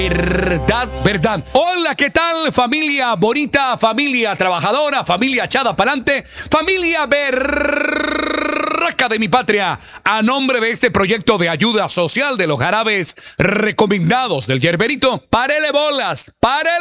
Verdad, verdad. Hola, ¿qué tal, familia bonita, familia trabajadora, familia echada pa'lante, familia berraca de mi patria? A nombre de este proyecto de ayuda social de los jarabes recomendados del Yerberito, párele bolas,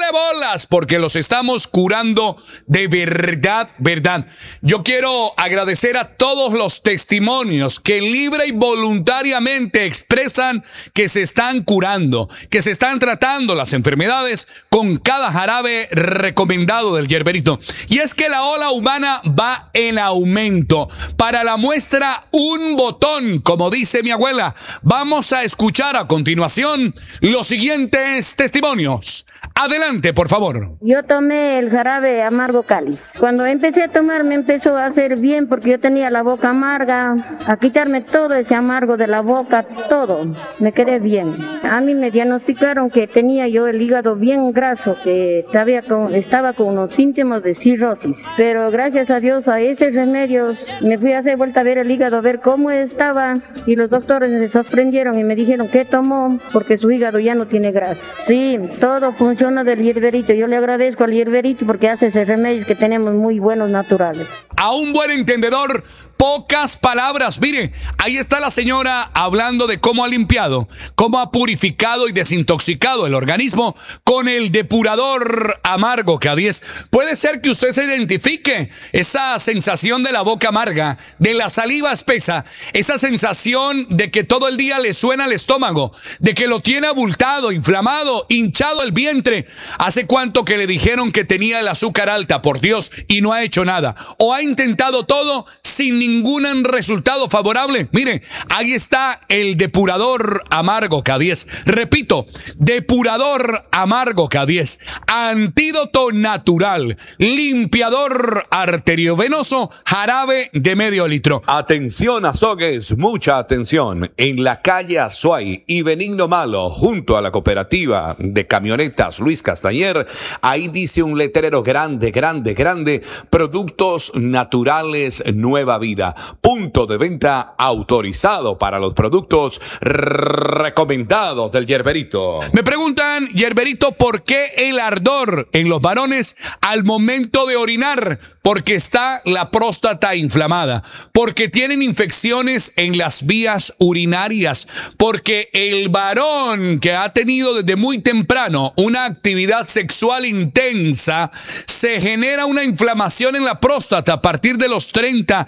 porque los estamos curando de verdad, verdad. Yo quiero agradecer a todos los testimonios que libre y voluntariamente expresan que se están curando, que se están tratando las enfermedades con cada jarabe recomendado del Yerberito. Y es que la ola humana va en aumento. Para la muestra, un botón, como dice mi abuela. Vamos a escuchar a continuación los siguientes testimonios. Adelante, por favor. Yo tomé el jarabe amargo cáliz. Cuando empecé a tomar me empezó a hacer bien porque yo tenía la boca amarga, a quitarme todo ese amargo de la boca, todo. Me quedé bien. A mí me diagnosticaron que tenía yo el hígado bien graso, que estaba con unos síntomas de cirrosis. Pero gracias a Dios, a esos remedios, me fui a hacer vuelta a ver el hígado, a ver cómo estaba, y los doctores se sorprendieron y me dijeron que tomó porque su hígado ya no tiene grasa. Sí, todo funciona del Yerberito. Yo le agradezco al Yerberito porque hace esos remedios que tenemos muy buenos naturales. A un buen entendedor, pocas palabras. Mire, ahí está la señora hablando de cómo ha limpiado, cómo ha purificado y desintoxicado el organismo con el depurador amargo K10. Puede ser que usted se identifique esa sensación de la boca amarga, de la saliva espesa, esa sensación de que todo el día le suena el estómago, de que lo tiene abultado, inflamado, hinchado el vientre. ¿Hace cuánto que le dijeron que tenía el azúcar alta, por Dios, y no ha hecho nada? ¿O ha intentado todo sin ningún resultado favorable? Mire, ahí está el depurador amargo K10. Repito, depurador amargo K10. Antídoto natural, limpiador arteriovenoso, jarabe de medio litro. Atención, Azogues, mucha atención. En la calle Azuay y Benigno Malo, junto a la cooperativa de camionetas Luis Castañer, ahí dice un letrero grande, productos naturales Nueva Vida, punto de venta autorizado para los productos recomendados del Yerberito. Me preguntan, Yerberito, ¿por qué el ardor en los varones al momento de orinar? Porque está la próstata inflamada, porque tienen infecciones en las vías urinarias, porque el varón que ha tenido desde muy temprano una actividad sexual intensa, se genera una inflamación en la próstata a partir de los 30,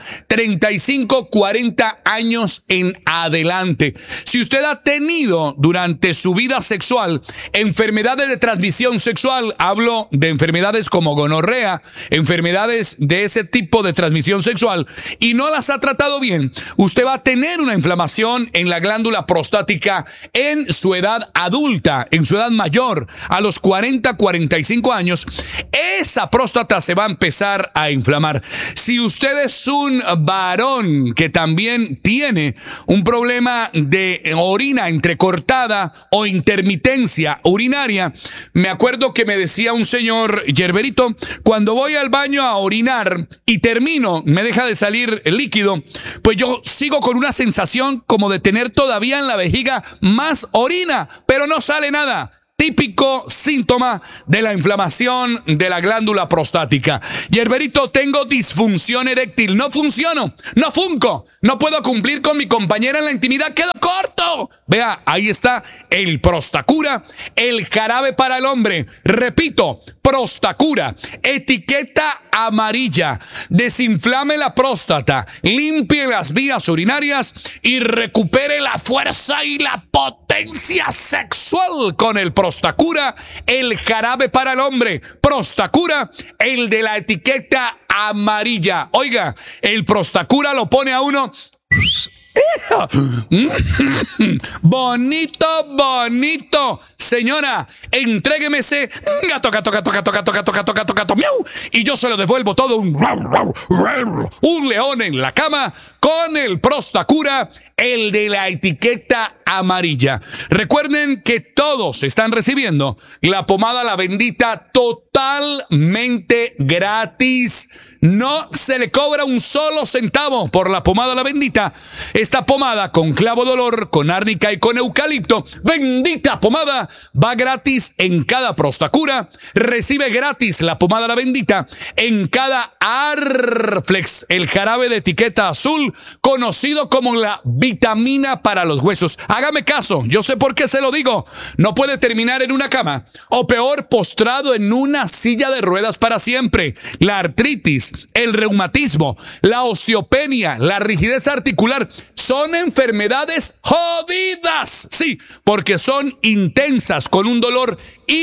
35, 40 años en adelante. Si usted ha tenido durante su vida sexual enfermedades de transmisión sexual, hablo de enfermedades como gonorrea, enfermedades de ese tipo de transmisión sexual, y no las ha tratado bien, usted va a tener una inflamación en la glándula prostática en su edad adulta, en su edad mayor, a los 40, 45 años. Esa próstata se va a empezar a inflamar. Si usted es un varón que también tiene un problema de orina entrecortada o intermitencia urinaria, me acuerdo que me decía un señor, Yerberito, cuando voy al baño a orinar y termino, me deja de salir el líquido, pues yo sigo con una sensación como de tener todavía en la vejiga más orina, pero no sale nada. Típico síntoma de la inflamación de la glándula prostática. Yerberito, tengo disfunción eréctil. No funciono, no funco, no puedo cumplir con mi compañera en la intimidad. Quedo corto. Vea, ahí está el Prostacura, el jarabe para el hombre. Repito, Prostacura, etiqueta amarilla. Desinflame la próstata, limpie las vías urinarias y recupere la fuerza y la potencia sexual con el Prostacura, el jarabe para el hombre. Prostacura, el de la etiqueta amarilla. Oiga, el Prostacura lo pone a uno bonito, bonito. Señora, entrégueme ese gato, gato, gato, gato, gato, gato, gato, gato, gato, miau, y yo se lo devuelvo todo un león en la cama con el Prostacura, el de la etiqueta amarilla. Recuerden que todos están recibiendo la pomada La Bendita total totalmente gratis. No se le cobra un solo centavo por la pomada La Bendita. Esta pomada con clavo de olor, con árnica y con eucalipto, bendita pomada, va gratis en cada Prostacura. Recibe gratis la pomada La Bendita en cada Arflex, el jarabe de etiqueta azul, conocido como la vitamina para los huesos. Hágame caso, yo sé por qué se lo digo. No puede terminar en una cama, o peor, postrado en una silla de ruedas para siempre. La artritis, el reumatismo, la osteopenia, la rigidez articular son enfermedades jodidas. Sí, porque son intensas, con un dolor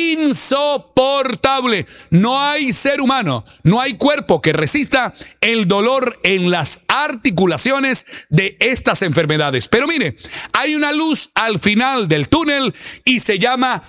insoportable. No hay ser humano, no hay cuerpo que resista el dolor en las articulaciones de estas enfermedades. Pero mire, hay una luz al final del túnel y se llama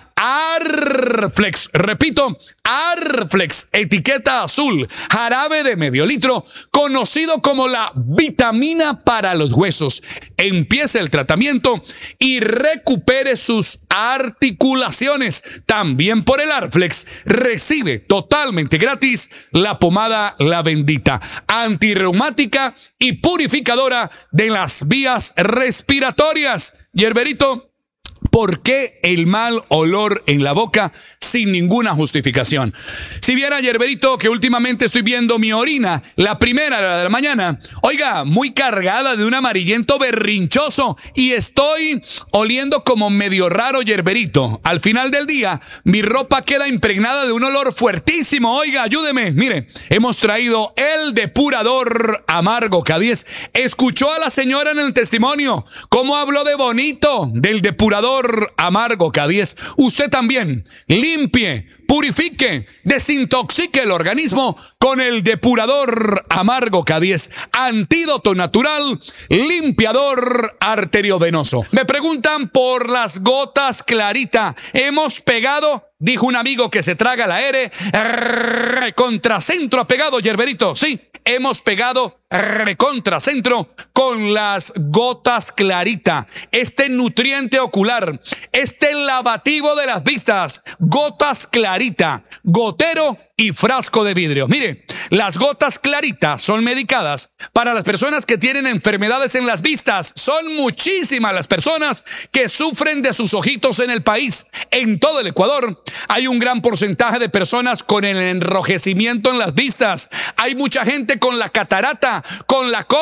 Arflex. Repito, Arflex, etiqueta azul, jarabe de medio litro, conocido como la vitamina para los huesos. Empiece el tratamiento y recupere sus articulaciones. También por el Arflex recibe totalmente gratis la pomada La Bendita, antirreumática y purificadora de las vías respiratorias. Yerberito, ¿por qué el mal olor en la boca sin ninguna justificación? Si viera, Yerberito, que últimamente estoy viendo mi orina, la primera, la de la mañana, oiga, muy cargada de un amarillento berrinchoso, y estoy oliendo como medio raro, Yerberito. Al final del día, mi ropa queda impregnada de un olor fuertísimo. Oiga, ayúdeme. Mire, hemos traído el depurador Amargo K10. Escuchó a la señora en el testimonio cómo habló de bonito del depurador Amargo K10. Usted también limpie, purifique, desintoxique el organismo con el depurador Amargo K10, antídoto natural, limpiador arteriovenoso. Me preguntan por las gotas Clarita. Hemos pegado, dijo un amigo que se traga la R, contracentro ha pegado, Yerberito. Sí, hemos pegado recontracentro con las gotas Clarita, este nutriente ocular, este lavativo de las vistas, gotas Clarita, gotero y frasco de vidrio. Mire, las gotas Clarita son medicadas para las personas que tienen enfermedades en las vistas. Son muchísimas las personas que sufren de sus ojitos en el país. En todo el Ecuador hay un gran porcentaje de personas con el enrojecimiento en las vistas. Hay mucha gente con la catarata, con la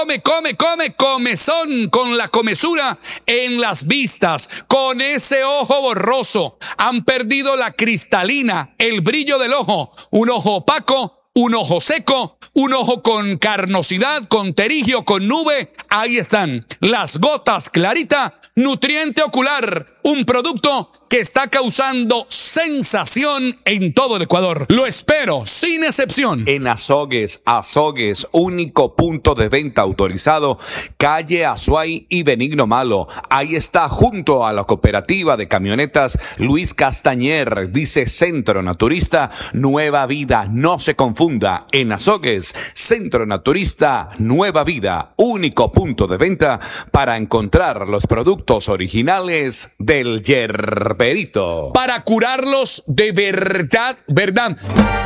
comezón, con la comezura en las vistas, con ese ojo borroso. Han perdido la cristalina, el brillo del ojo, un ojo opaco, un ojo seco, un ojo con carnosidad, con terigio, con nube. Ahí están las gotas Clarita, nutriente ocular, un producto que está causando sensación en todo el Ecuador. Lo espero, sin excepción. En Azogues, único punto de venta autorizado, calle Azuay y Benigno Malo. Ahí está, junto a la cooperativa de camionetas Luis Castañer. Dice Centro Naturista Nueva Vida. No se confunda. En Azogues, Centro Naturista Nueva Vida, único punto de venta para encontrar los productos originales del Yerberito. Para curarlos de verdad.